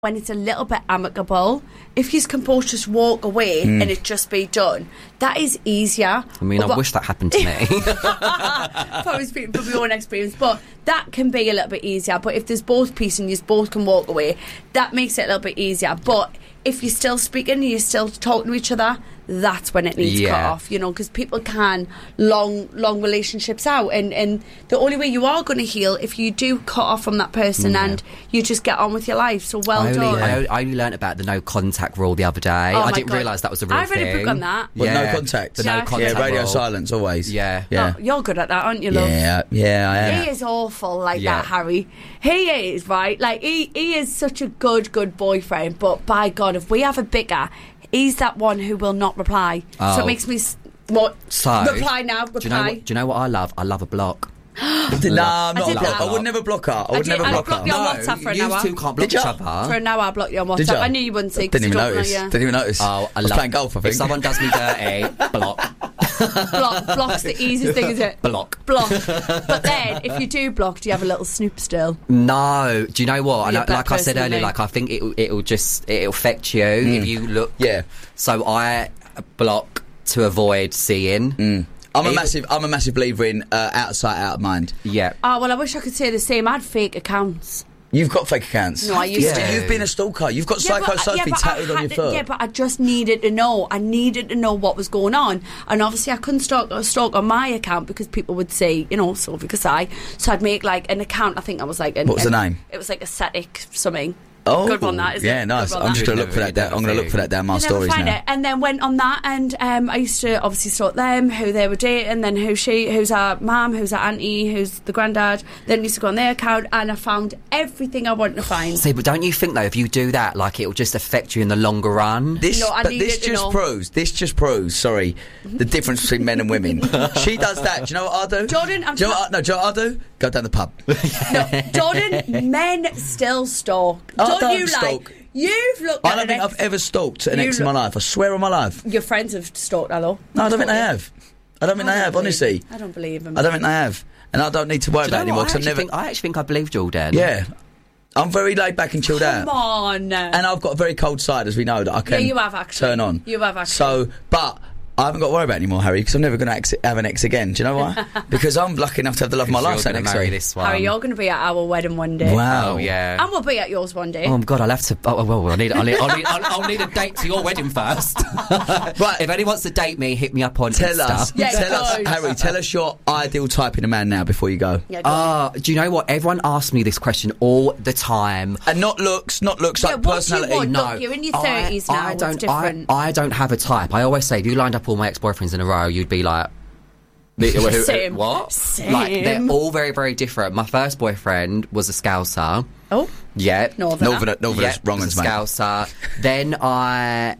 when it's a little bit amicable, if you can both just walk away and it just be done, that is easier. I mean, I wish that happened to me. Probably speaking from my own experience, but that can be a little bit easier. But if there's both peace and you both can walk away, that makes it a little bit easier. But if you're still speaking and you're still talking to each other, that's when it needs cut off, you know, because people can long relationships out, and the only way you are going to heal if you do cut off from that person and you just get on with your life. So done. I only learnt about the no contact rule the other day. I didn't realise that was a real thing. I read a book on that. No contact. The no contact radio rule. Silence always. Yeah. Oh, you're good at that, aren't you, love? Yeah, I am. He is awful like that, Harry. He is, right? Like, he is such a good boyfriend, but by God, if we have a bicker, he's that one who will not reply. Oh. So it makes me... reply now, reply. Do you know what I love? I love a block. No, I'm not a block. I would never block her. I would never block her. I blocked you on WhatsApp for an hour. You two can't block each other. For an hour, I blocked you on WhatsApp. I knew you wouldn't see. Didn't even notice. Oh, I was playing golf, I think. If someone does me dirty, block. Block's the easiest thing, is it? Block. But then, if you do block, do you have a little snoop still? No. Do you know what? Like I said earlier, like, I think it'll affect you if you look. Yeah. So I block to avoid seeing. I'm a massive believer in out of sight, out of mind. Yeah. Oh, well, I wish I could say the same. I had fake accounts. You've got fake accounts. No, I used to. You've been a stalker. You've got Psycho Sophie tattooed on your foot. Yeah, but I just needed to know. I needed to know what was going on. And obviously I couldn't stalk on my account because people would say, you know, Sophie Kasai. So I'd make like an account. I think I was like... What was the name? It was like Aesthetic something. Oh, good one, that, isn't it? Yeah, nice. I'm just going to look for that down. I'm going to look for that down my stories now. It. And then went on that, and I used to obviously stalk them, who they were dating, then who's our mum, who's our auntie, who's the granddad. Then used to go on their account, and I found everything I wanted to find. See, but don't you think though, if you do that, like it'll just affect you in the longer run? This just proves. Sorry, the difference between men and women. She does that. Do you know what I do? Jordan, do you know what I do? Go down the pub. No, Jordan, men still stalk. Don't you stalk. You've looked at I don't think I've ever stalked an ex in my life. I swear on my life. Your friends have stalked, though. No, I don't think they have. Honestly. I don't believe them. I don't think they have. And I don't need to worry about it anymore. I actually think I believe Jordan. Yeah. I'm very laid back and chilled out. Come on. And I've got a very cold side, as we know, that I can you have actually. turn on. You have actually. So, but... I haven't got to worry about it anymore, Harry, because I'm never going to have an ex again. Do you know why? Because I'm lucky enough to have the love of my life. You're going to marry this one. Harry, you're going to be at our wedding one day. Wow. Oh, yeah. And we'll be at yours one day. Oh, God, I'll have to... Oh, well, I'll need a date to your wedding first. Right. If anyone wants to date me, hit me up on Insta. Tell us, Harry, tell us your ideal type in a man now before you go. Yeah, do you know what? Everyone asks me this question all the time. And not looks, like personality. You no. Look, you're in your 30s now. It's different. I don't have a type. I always say, if you lined up all my ex-boyfriends in a row, you'd be like... Same. What? Same. Like, they're all very, very different. My first boyfriend was a Scouser. Oh? Yeah. Northerner, wrong ones, mate. Scouser. Then I...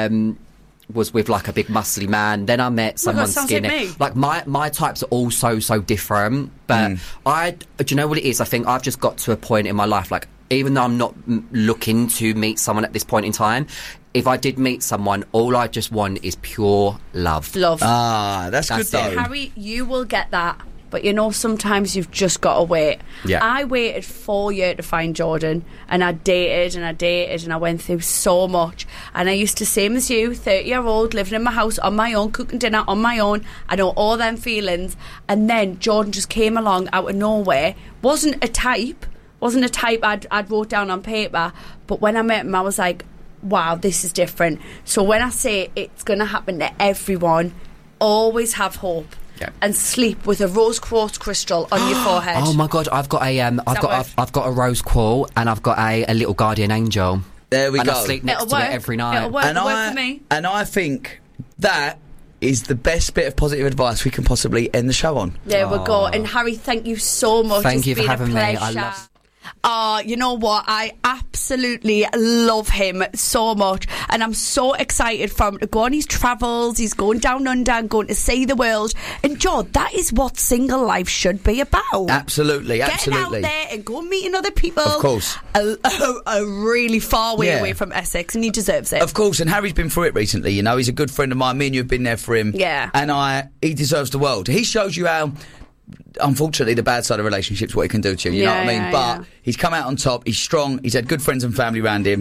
was with like a big muscly man. Then I met someone skinny. Like my types are all so different. But do you know what it is? I think I've just got to a point in my life, like, even though I'm not looking to meet someone at this point in time, if I did meet someone, all I just want is pure love. Ah, that's good though. Harry, you will get that. But, you know, sometimes you've just got to wait. Yeah. I waited 4 years to find Jordan, and I dated, and I went through so much. And I used to, same as you, 30-year-old, living in my house on my own, cooking dinner on my own. I know all them feelings. And then Jordan just came along out of nowhere. Wasn't a type I'd wrote down on paper. But when I met him, I was like, wow, this is different. So when I say it's going to happen to everyone, always have hope. Yeah. And sleep with a rose quartz crystal on your forehead. Oh my God! I've got a rose quartz, and I've got a little guardian angel. There we and go. I sleep next to it every night. It'll work. It'll work for me. And I think that is the best bit of positive advice we can possibly end the show on. There we go. And Harry, thank you so much. Thank you for having me. I love. You know what? I absolutely love him so much, and I'm so excited for him to go on his travels. He's going down under and going to see the world. And Joe, that is what single life should be about. Absolutely. Getting out there and going meeting other people. Of course. A really far way away from Essex, and he deserves it. Of course, and Harry's been through it recently. You know, he's a good friend of mine. Me and you have been there for him. Yeah. And he deserves the world. He shows you how unfortunately, the bad side of relationships, what it can do to you. You know what I mean? But he's come out on top. He's strong. He's had good friends and family around him.